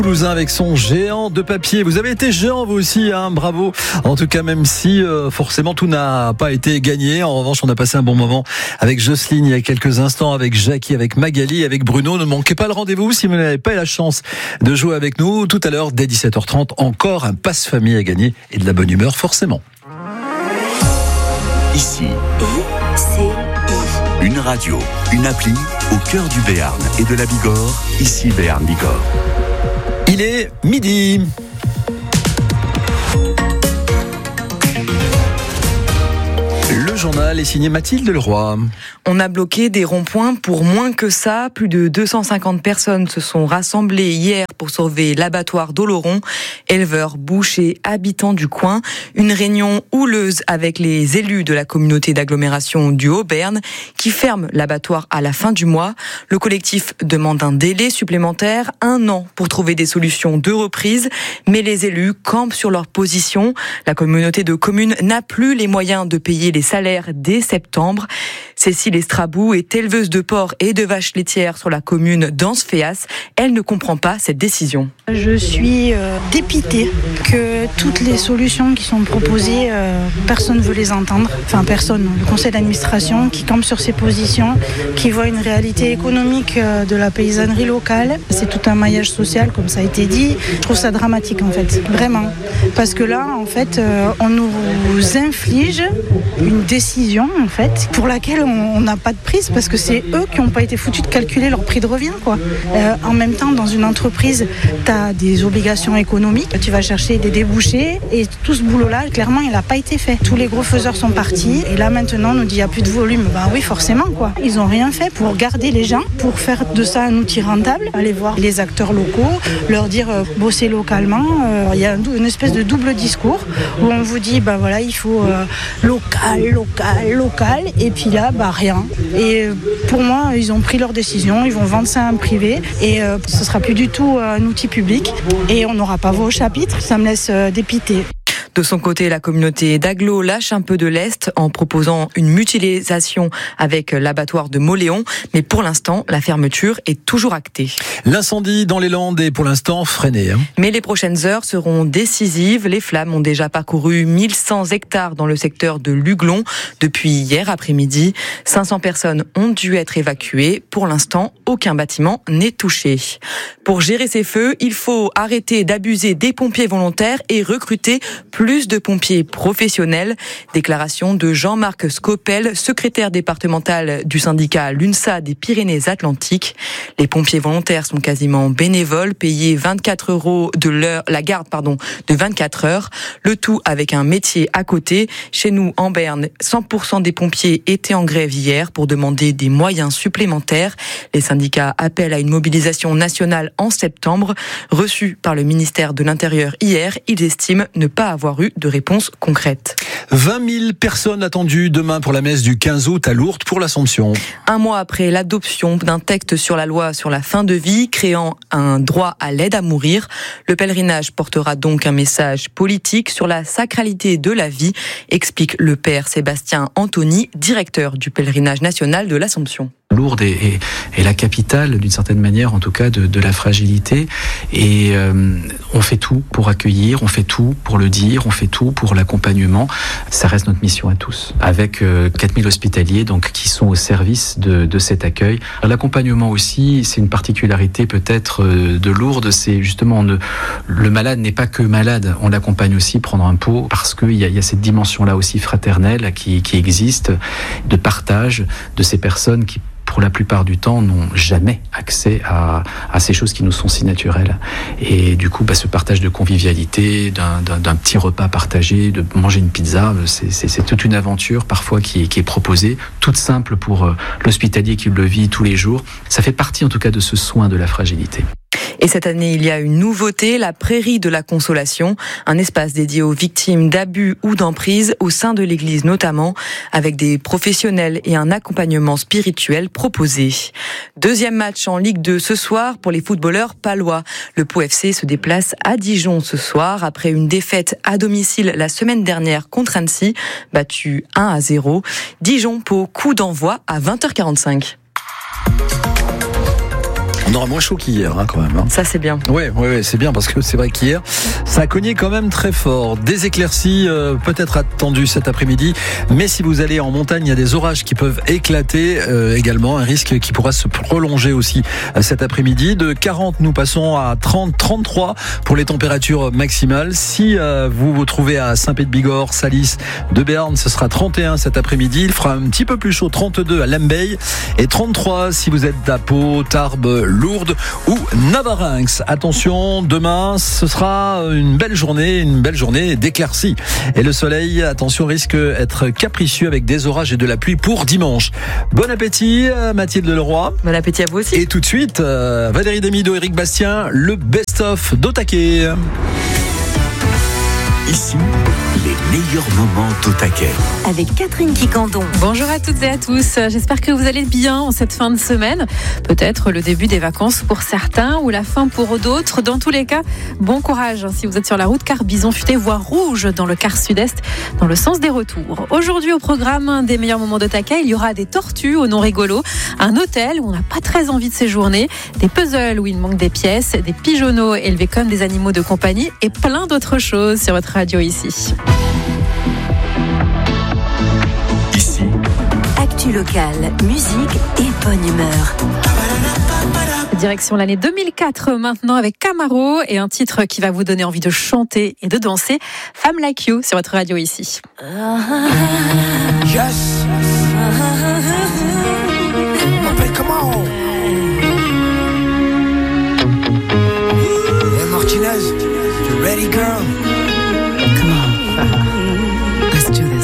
Toulousain avec son géant de papier. Vous avez été géant vous aussi, hein, bravo. En tout cas, même si forcément tout n'a pas été gagné. En revanche, on a passé un bon moment avec Jocelyne il y a quelques instants, avec Jackie, avec Magali, avec Bruno. Ne manquez pas le rendez-vous si vous n'avez pas eu la chance de jouer avec nous. Tout à l'heure, dès 17h30, encore un passe-famille à gagner et de la bonne humeur forcément. Ici, une radio, une appli au cœur du Béarn et de la Bigorre. Ici Béarn Bigorre. Il est midi. Le journal est signé Mathilde Leroy. On a bloqué des ronds-points pour moins que ça. Plus de 250 personnes se sont rassemblées hier pour sauver l'abattoir d'Oloron. Éleveurs, bouchers, habitants du coin. Une réunion houleuse avec les élus de la communauté d'agglomération du Haut-Béarn qui ferme l'abattoir à la fin du mois. Le collectif demande un délai supplémentaire, 1 an pour trouver des solutions de reprise. Mais les élus campent sur leur position. La communauté de communes n'a plus les moyens de payer les salaires dès septembre. Cécile Estrabou est éleveuse de porcs et de vaches laitières sur la commune d'Ansféas. Elle ne comprend pas cette décision. Je suis dépitée que toutes les solutions qui sont proposées, personne ne veut les entendre. Enfin, personne. Le conseil d'administration qui campe sur ses positions, qui voit une réalité économique de la paysannerie locale. C'est tout un maillage social, comme ça a été dit. Je trouve ça dramatique, en fait. Vraiment. Parce que là, en fait, on nous inflige une décision, en fait, pour laquelle on n'a pas de prise, parce que c'est eux qui n'ont pas été foutus de calculer leur prix de revient, quoi. En même temps, dans une entreprise, tu as des obligations économiques, tu vas chercher des débouchés, et tout ce boulot-là, clairement, il n'a pas été fait. Tous les gros faiseurs sont partis, et là, maintenant, on nous dit, il n'y a plus de volume. Ben oui, forcément, quoi. Ils n'ont rien fait pour garder les gens, pour faire de ça un outil rentable, aller voir les acteurs locaux, leur dire, bosser localement. Il y a une espèce de double discours, où on vous dit, ben voilà, il faut local, et puis là, bah rien. Et pour moi, ils ont pris leur décision, ils vont vendre ça à un privé, et ce sera plus du tout un outil public, et on n'aura pas voix au chapitre. Ça me laisse dépitée. De son côté, la communauté d'Agglo lâche un peu de lest en proposant une mutualisation avec l'abattoir de Mauléon. Mais pour l'instant, la fermeture est toujours actée. L'incendie dans les Landes est pour l'instant freiné. Mais les prochaines heures seront décisives. Les flammes ont déjà parcouru 1100 hectares dans le secteur de Luglon depuis hier après-midi. 500 personnes ont dû être évacuées. Pour l'instant, aucun bâtiment n'est touché. Pour gérer ces feux, il faut arrêter d'abuser des pompiers volontaires et recruter plus de pompiers professionnels. Déclaration de Jean-Marc Scopel, secrétaire départemental du syndicat l'UNSA des Pyrénées-Atlantiques. Les pompiers volontaires sont quasiment bénévoles, payés 24 € de l'heure, la garde, de 24 heures. Le tout avec un métier à côté. Chez nous, en Béarn, 100% des pompiers étaient en grève hier pour demander des moyens supplémentaires. Les syndicats appellent à une mobilisation nationale en septembre. Reçus par le ministère de l'Intérieur hier, ils estiment ne pas avoir eu de réponse concrète. 20 000 personnes attendues demain pour la messe du 15 août à Lourdes pour l'Assomption. 1 mois après l'adoption d'un texte sur la loi sur la fin de vie, créant un droit à l'aide à mourir, le pèlerinage portera donc un message politique sur la sacralité de la vie, explique le père Sébastien Anthony, directeur du pèlerinage national de l'Assomption. Lourdes est la capitale, d'une certaine manière, en tout cas, de la fragilité. Et on fait tout pour accueillir, on fait tout pour le dire, on fait tout pour l'accompagnement. Ça reste notre mission à tous, avec 4000 hospitaliers donc, qui sont au service de cet accueil. L'accompagnement aussi, c'est une particularité peut-être de Lourdes, c'est justement, le malade n'est pas que malade, on l'accompagne aussi prendre un pot, parce qu'il y a cette dimension-là aussi fraternelle qui existe, de partage de ces personnes qui, pour la plupart du temps, n'ont jamais accès à ces choses qui nous sont si naturelles. Et du coup, ce partage de convivialité, d'un petit repas partagé, de manger une pizza, c'est toute une aventure parfois qui est proposée, toute simple pour l'hospitalier qui le vit tous les jours. Ça fait partie en tout cas de ce soin de la fragilité. Et cette année, il y a une nouveauté, la Prairie de la Consolation, un espace dédié aux victimes d'abus ou d'emprise au sein de l'Église notamment, avec des professionnels et un accompagnement spirituel proposé. Deuxième match en Ligue 2 ce soir pour les footballeurs palois. Le Pau FC se déplace à Dijon ce soir après une défaite à domicile la semaine dernière contre Annecy, battu 1-0. Dijon-Pau, coup d'envoi à 20h45. On aura moins chaud qu'hier, quand même. Ça, c'est bien. Oui, c'est bien parce que c'est vrai qu'hier, ça a cogné quand même très fort. Des éclaircies peut-être attendues cet après-midi, mais si vous allez en montagne, il y a des orages qui peuvent éclater également, un risque qui pourra se prolonger aussi cet après-midi. De 40, nous passons à 30, 33 pour les températures maximales. Si vous vous trouvez à Saint-Pé-de-Bigorre, Salis, de Béarn, ce sera 31 cet après-midi. Il fera un petit peu plus chaud, 32 à Lembeil et 33 si vous êtes à Pau, Tarbes, Lourdes ou Navarinx. Attention, demain, ce sera une belle journée d'éclaircies. Et le soleil, attention, risque d'être capricieux avec des orages et de la pluie pour dimanche. Bon appétit, Mathilde Leroy. Bon appétit à vous aussi. Et tout de suite, Valérie Damido, Éric Bastien, le best-of d'Au-Taquet. Ici, les meilleurs moments d'Au Taquet. Avec Catherine Quicandon. Bonjour à toutes et à tous. J'espère que vous allez bien en cette fin de semaine. Peut-être le début des vacances pour certains ou la fin pour d'autres. Dans tous les cas, bon courage si vous êtes sur la route, car bison futé voie rouge dans le quart sud-est dans le sens des retours. Aujourd'hui au programme des meilleurs moments d'Au Taquet, il y aura des tortues au nom rigolo, un hôtel où on n'a pas très envie de séjourner, des puzzles où il manque des pièces, des pigeonneaux élevés comme des animaux de compagnie et plein d'autres choses sur votre radio ici. Ici, Actu locale, musique et bonne humeur. Direction l'année 2004 maintenant avec Camaro et un titre qui va vous donner envie de chanter et de danser, Femme Like You sur votre radio ici. Yes. M'appelle comment? Hey Martinez, you ready girl?